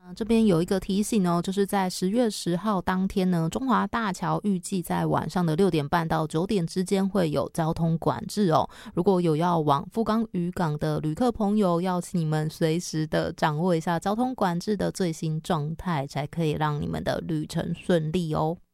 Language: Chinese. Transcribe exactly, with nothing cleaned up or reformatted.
这边有一个提醒哦，就是在十月十号当天呢，中华大桥预计在晚上的六点半到九点之间会有交通管制哦。如果有要往富冈渔港的旅客朋友，要请你们随时的掌握一下交通管制的最新状态，才可以让你们的旅程顺利哦。